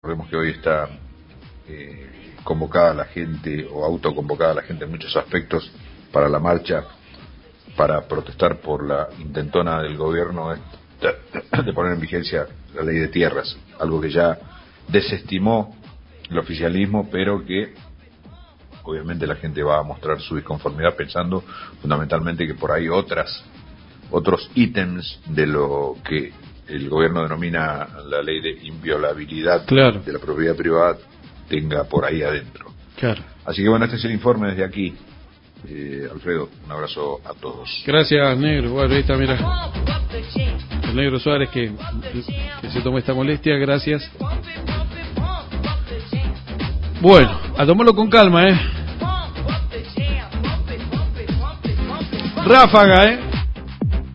Recordemos que hoy está convocada la gente o autoconvocada la gente en muchos aspectos para la marcha, para protestar por la intentona del gobierno de poner en vigencia la ley de tierras, algo que ya desestimó el oficialismo, pero que obviamente la gente va a mostrar su disconformidad pensando fundamentalmente que por ahí otros ítems de lo que el gobierno denomina la ley de inviolabilidad de la propiedad privada tenga por ahí adentro. Claro. Así que bueno, este es el informe desde aquí. Alfredo, un abrazo a todos. Gracias, Negro. Bueno, ahí está, mira, el Negro Suárez que se tomó esta molestia. Gracias. Bueno, a tomarlo con calma, Ráfaga,